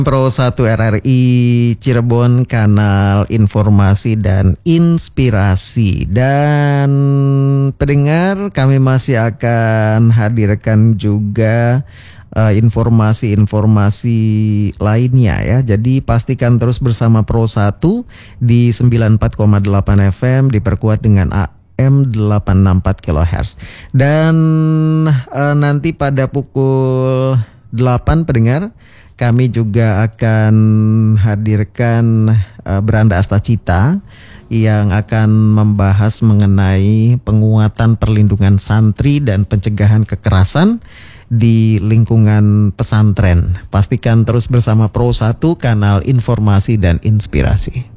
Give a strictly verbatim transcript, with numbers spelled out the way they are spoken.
Pro satu R R I Cirebon, kanal informasi dan inspirasi. Dan pendengar, kami masih akan hadirkan juga uh, informasi-informasi lainnya ya. Jadi pastikan terus bersama Pro satu di sembilan puluh empat koma delapan F M diperkuat dengan A M delapan enam empat kilohertz. Dan uh, nanti pada pukul delapan pendengar, kami juga akan hadirkan uh, Beranda Astacita yang akan membahas mengenai penguatan perlindungan santri dan pencegahan kekerasan di lingkungan pesantren. Pastikan terus bersama Pro satu, kanal informasi dan inspirasi.